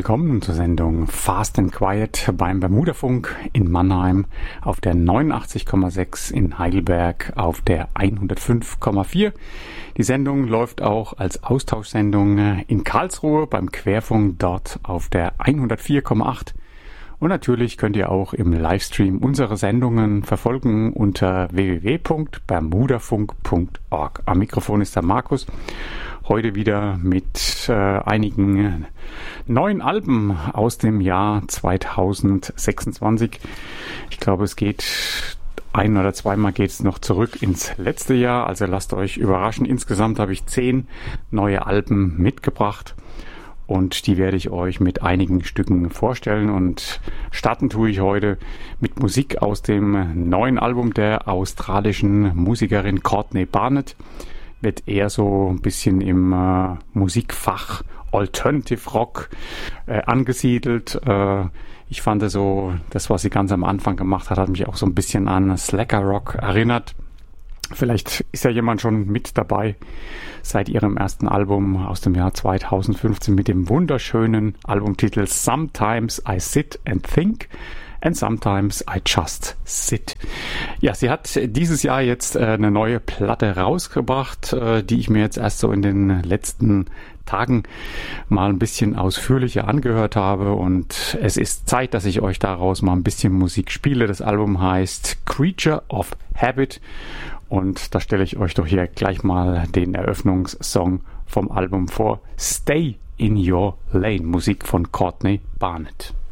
willkommen zur Sendung Fast and Quiet beim Bermudafunk in Mannheim auf der 89,6, in Heidelberg auf der 105,4. Die Sendung läuft auch als Austauschsendung in Karlsruhe beim Querfunk dort auf der 104,8. Und natürlich könnt ihr auch im Livestream unsere Sendungen verfolgen unter www.bermudafunk.org. Am Mikrofon ist der Markus. Heute wieder mit einigen neuen Alben aus dem Jahr 2026. Ich glaube, es geht ein- oder zweimal geht es noch zurück ins letzte Jahr. Also lasst euch überraschen. Insgesamt habe ich 10 neue Alben mitgebracht. Und die werde ich euch mit einigen Stücken vorstellen. Und starten tue ich heute mit Musik aus dem neuen Album der australischen Musikerin Courtney Barnett. Wird eher so ein bisschen im Musikfach Alternative Rock angesiedelt. Ich fand so, das, was sie ganz am Anfang gemacht hat mich auch so ein bisschen an Slacker Rock erinnert. Vielleicht ist ja jemand schon mit dabei seit ihrem ersten Album aus dem Jahr 2015 mit dem wunderschönen Albumtitel Sometimes I Sit and Think and Sometimes I Just Sit. Ja, sie hat dieses Jahr jetzt eine neue Platte rausgebracht, die ich mir jetzt erst so in den letzten Tagen mal ein bisschen ausführlicher angehört habe, und es ist Zeit, dass ich euch daraus mal ein bisschen Musik spiele. Das Album heißt Creature of Habit, und da stelle ich euch doch hier gleich mal den Eröffnungssong vom Album vor. Stay in Your Lane, Musik von Courtney Barnett.